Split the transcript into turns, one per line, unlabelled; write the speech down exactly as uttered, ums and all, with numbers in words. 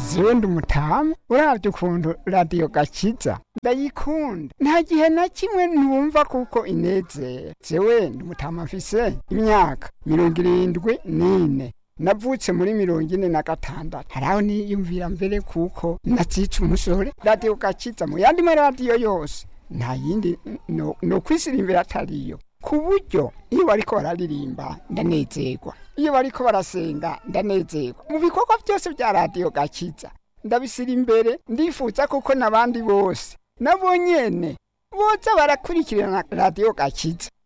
jewe ndi umutama uravye ukuntu radiyo gakiza ndayikunda nta gihe na kimwe ntumva kuko inezera. Jewe ndi umutama mfise imyaka mirongo irindwi n'ine navutse muri mirongo ine na gatandatu. Haraho niyumvira mbere kuko nazica umusore radiyo gakiza mu yandi maradiyo yose nta yindi no, no kwisirimbira atariyo, ku buryo iyo bariko bararirimba ndanezerwa, iyo bariko barasenga ndanezerwa, mu bikorwa byose bya radiyo gakiza ndabisira imbere. Ndifuza kuko nabandi bose nabo nyene boza barakurikirana radiyo gakiza